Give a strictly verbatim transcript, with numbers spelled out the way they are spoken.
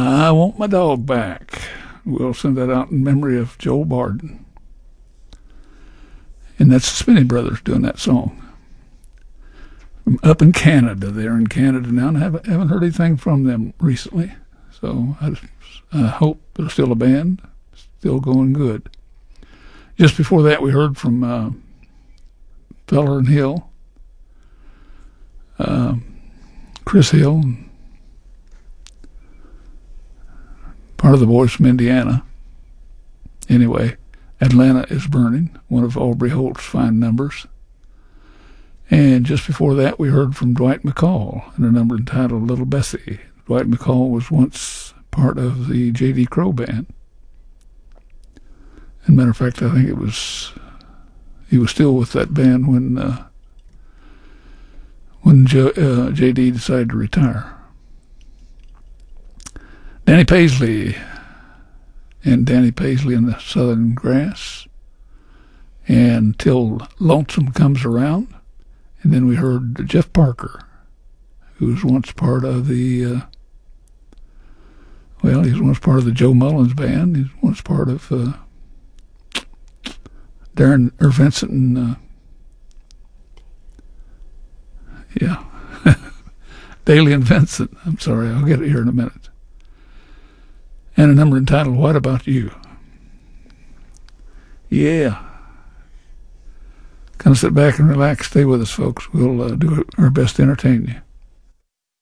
I Want My Dog Back. We'll send that out in memory of Joe Barden. And that's the Spinney Brothers doing that song. From up in Canada. They're in Canada now, and I haven't, haven't heard anything from them recently. So I, I hope they're still a band, still going good. Just before that, we heard from uh, Feller and Hill, uh, Chris Hill, part of the Boys from Indiana. Anyway, Atlanta Is Burning, one of Aubrey Holt's fine numbers. And just before that, we heard from Dwight McCall in a number entitled Little Bessie. Dwight McCall was once part of the J D. Crowe Band. As a matter of fact, I think it was, he was still with that band when uh, when J, uh, J D decided to retire. Danny Paisley and Danny Paisley and the Southern Grass, and Till Lonesome Comes Around. And then we heard Jeff Parker, who was once part of the, uh, well, he was once part of the Joe Mullins Band. He was once part of uh, Darren or Vincent and, uh, yeah, Daly and Vincent. I'm sorry, I'll get it here in a minute. And a number entitled What About You? Yeah. Kind of sit back and relax. Stay with us, folks. We'll uh, do our best to entertain you.